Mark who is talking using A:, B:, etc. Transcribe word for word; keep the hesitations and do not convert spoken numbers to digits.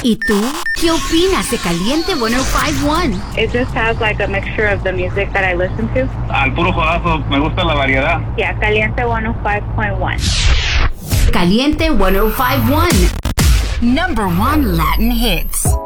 A: ¿Y tú? ¿Qué opinas de Caliente ciento cinco punto uno?
B: It just has like a mixture of the music that I listen to.
C: Al puro jodazo, me gusta la variedad.
B: Yeah, Caliente ciento cinco punto uno.
A: Caliente ciento cinco punto uno. Number one Latin hits.